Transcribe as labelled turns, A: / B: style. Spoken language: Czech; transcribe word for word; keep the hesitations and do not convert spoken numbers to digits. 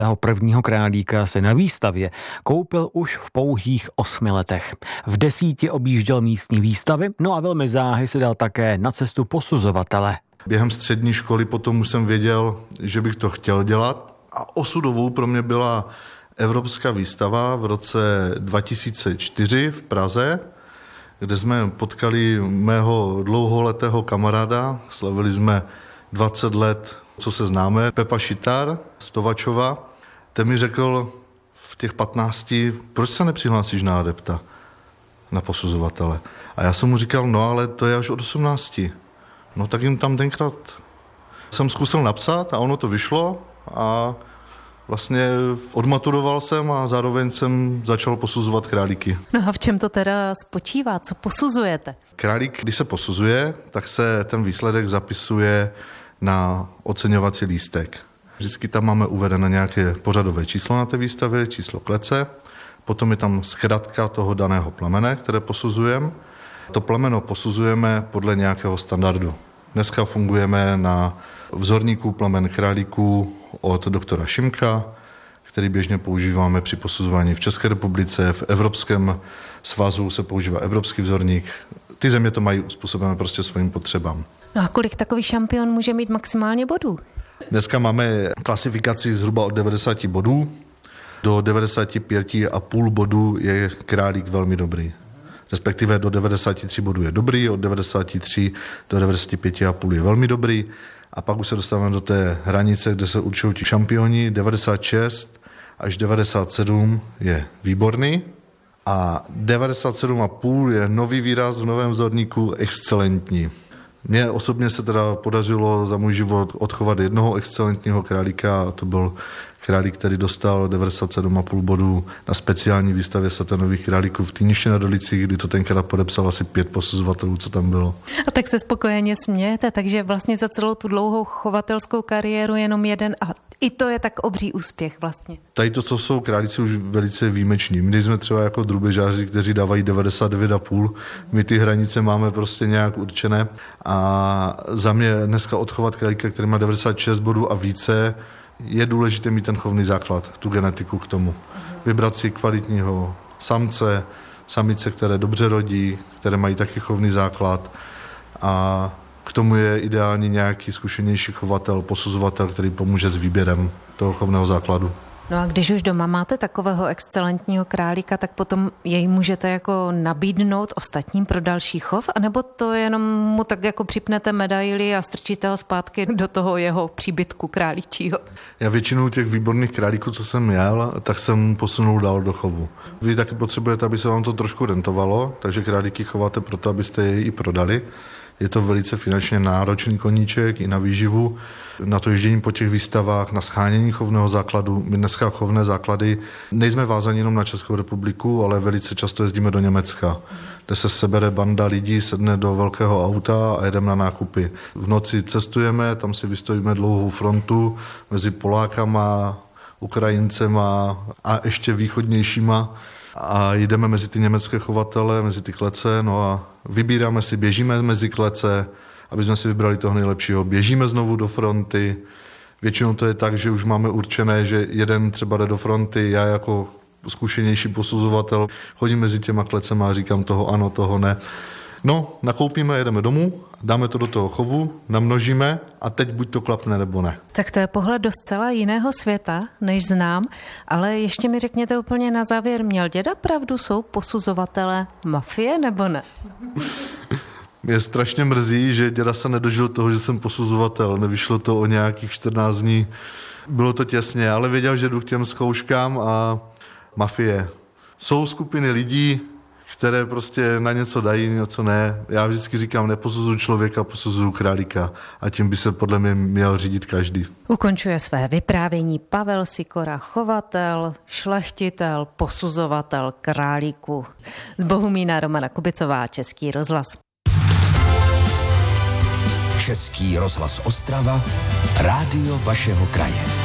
A: Jeho prvního králíka se na výstavě koupil už v pouhých osmi letech. V desíti objížděl místní výstavy, no a velmi záhy se dal také na cestu posuzovatele.
B: Během střední školy potom už jsem věděl, že bych to chtěl dělat a osudovou pro mě byla Evropská výstava v roce dva tisíce čtyři v Praze, kde jsme potkali mého dlouholetého kamaráda, slavili jsme dvacet let, co se známe, Pepa Šitar z Tovačova. Ten mi řekl v těch patnácti, proč se nepřihlásíš na adepta, na posuzovatele? A já jsem mu říkal, no ale to je až od osmnácti. No tak jim tam tenkrát jsem zkusil napsat a ono to vyšlo a vlastně odmaturoval jsem a zároveň jsem začal posuzovat králíky.
C: No a v čem to teda spočívá? Co posuzujete?
B: Králík, když se posuzuje, tak se ten výsledek zapisuje na oceňovací lístek. Vždycky tam máme uvedeno nějaké pořadové číslo na té výstavě, číslo klece, potom je tam zkratka toho daného plemene, které posuzujeme. To plemeno posuzujeme podle nějakého standardu. Dneska fungujeme na vzorníku plemen králíků od doktora Šimka, který běžně používáme při posuzování v České republice, v Evropském svazu se používá evropský vzorník. Ty země to mají uspůsobené prostě svým potřebám.
C: No a kolik takový šampion může mít maximálně bodů?
B: Dneska máme klasifikaci zhruba od devadesát bodů. Do devadesát pět a půl bodů je králík velmi dobrý. Respektive do devadesát tři bodů je dobrý, od devadesát tři do devadesát pět a půl je velmi dobrý. A pak už se dostáváme do té hranice, kde se určují ti šampioni. devadesát šest až devadesát sedm je výborný. A devadesát sedm a půl je nový výraz v novém vzorníku excelentní. Mně osobně se teda podařilo za můj život odchovat jednoho excelentního králíka a to byl králík, který dostal devadesát sedm a půl bodů na speciální výstavě satanových králíků v Týništi na Dolicích, kdy to tenkrát podepsal asi pět posuzovatelů, co tam bylo.
C: A tak se spokojeně smějete, takže vlastně za celou tu dlouhou chovatelskou kariéru jenom jeden a i to je tak obří úspěch vlastně.
B: Tady to, co jsou králíci už velice výjimeční. My jsme třeba jako drůbežáři, kteří dávají devadesát devět a půl, my ty hranice máme prostě nějak určené a za mě dneska odchovat králíka, který má devadesát šest bodů a více, je důležité mít ten chovný základ, tu genetiku k tomu. Vybrat si kvalitního samce, samice, které dobře rodí, které mají taky chovný základ a k tomu je ideální nějaký zkušenější chovatel, posuzovatel, který pomůže s výběrem toho chovného základu.
C: No a když už doma máte takového excelentního králíka, tak potom jej můžete jako nabídnout ostatním pro další chov, anebo to jenom mu tak jako připnete medaili a strčíte ho zpátky do toho jeho příbytku králíčího?
B: Já většinu těch výborných králíků, co jsem jel, tak jsem posunul dál do chovu. Vy taky potřebujete, aby se vám to trošku rentovalo, takže králíky chováte proto, abyste je i prodali. Je to velice finančně náročný koníček i na výživu, na to ježdění po těch výstavách, na schánění chovného základu. My dneska chovné základy nejsme vázaní jenom na Českou republiku, ale velice často jezdíme do Německa, kde se sebere banda lidí, sedne do velkého auta a jedeme na nákupy. V noci cestujeme, tam si vystojíme dlouhou frontu mezi Polákama, Ukrajincema a ještě východnějšíma. A jdeme mezi ty německé chovatele, mezi ty klece, no a vybíráme si, běžíme mezi klece, aby jsme si vybrali toho nejlepšího. Běžíme znovu do fronty. Většinou to je tak, že už máme určené, že jeden třeba jde do fronty, já jako zkušenější posuzovatel chodím mezi těma klecema a říkám toho ano, toho ne. No, nakoupíme, jedeme domů, dáme to do toho chovu, namnožíme a teď buď to klapne, nebo ne.
C: Tak to je pohled do zcela jiného světa, než znám, ale ještě mi řekněte úplně na závěr, měl děda pravdu, jsou posuzovatele mafie, nebo ne?
B: Mě strašně mrzí, že děda se nedožil toho, že jsem posuzovatel, nevyšlo to o nějakých čtrnáct dní, bylo to těsně, ale věděl, že jdu k těm zkouškám a mafie. Jsou skupiny lidí, které prostě na něco dají, něco ne. Já vždycky říkám, neposuzuju člověka, posuzuju králíka a tím by se podle mě měl řídit každý.
C: Ukončuje své vyprávění Pavel Sikora, chovatel, šlechtitel, posuzovatel králíků. Z Bohumína Romana Kubicová, Český rozhlas.
D: Český rozhlas Ostrava, rádio vašeho kraje.